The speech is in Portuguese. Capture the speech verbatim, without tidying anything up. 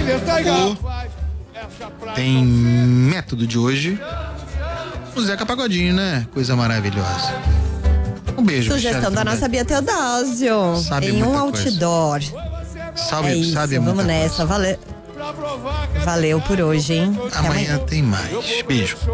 O Tem Método de hoje. O Zeca Pagodinho, né? Coisa maravilhosa. Um beijo. Sugestão da nossa Bia Teodásio. Sabe em um muita coisa. outdoor. Sabe, É isso, sabe vamos muita nessa. coisa. Valeu. Valeu por hoje, hein? Até Amanhã tem mais. Beijo.